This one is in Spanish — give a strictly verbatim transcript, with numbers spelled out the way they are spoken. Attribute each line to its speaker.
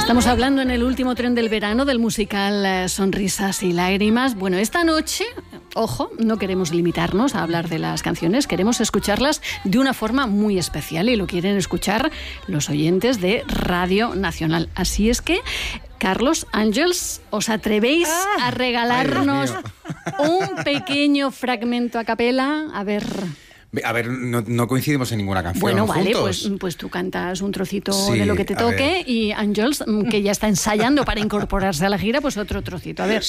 Speaker 1: Estamos hablando en el último tren del verano del musical eh, Sonrisas y Lágrimas. Bueno, esta noche, ojo, no queremos limitarnos a hablar de las canciones, queremos escucharlas de una forma muy especial y lo quieren escuchar los oyentes de Radio Nacional. Así es que, Carlos, Ángels, ¿os atrevéis ah, a regalarnos un pequeño fragmento a capela? A ver...
Speaker 2: A ver, no, no coincidimos en ninguna canción.
Speaker 1: Bueno, vale,
Speaker 2: juntos.
Speaker 1: pues, pues tú cantas un trocito
Speaker 2: sí,
Speaker 1: de lo que te toque y Ángels, que ya está ensayando para incorporarse a la gira, pues otro trocito. A ver.